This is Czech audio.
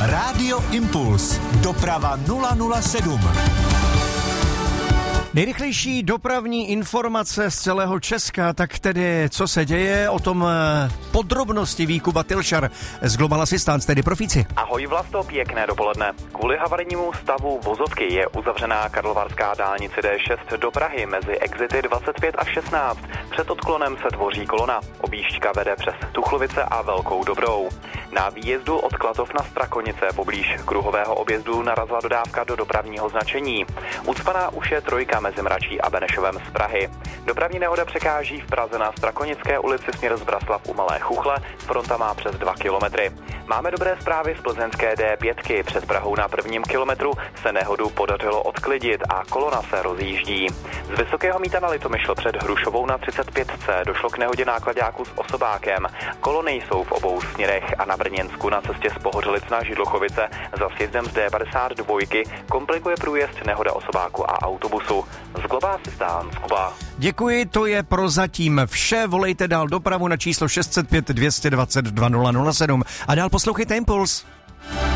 Rádio Impuls. Doprava 007. Nejrychlejší dopravní informace z celého Česka, tak tedy co se děje, o tom podrobnosti ví Kuba Tilšar z Global Assistance, tedy Profíci. Ahoj Vlasto, pěkné dopoledne. Kvůli havarijnímu stavu vozovky je uzavřená karlovarská dálnice D6 do Prahy mezi exity 25 a 16. Před odklonem se tvoří kolona. Objížďka vede přes Tuchlovice a Velkou Dobrou. Na výjezdu od Klatov na Strakonice poblíž kruhového objezdu narazila dodávka do dopravního značení. Ucpaná už je trojka mezi Mračí a Benešovem z Prahy. Dopravní nehoda překáží v Praze na Strakonické ulici směr z Braslav u Malé Chuchle, fronta má přes 2 kilometry. Máme dobré zprávy z plzeňské D5, před Prahou na prvním kilometru se nehodu podařilo odklidit a kolona se rozjíždí. Z Vysokého Mýta na Litomyšl před Hrušovou na 35C došlo k nehodě nákladáku s osobákem. Kolony jsou v obou směrech a na Brněnsku na cestě z Pohořelic na Židlochovice za sjezdem z D52 komplikuje průjezd nehoda osobáku a autobusu. Z Global Assistance, Kuba. Děkuji, to je prozatím vše. Volejte dál dopravu na číslo 605 220 2007 a dál poslouchejte Impuls.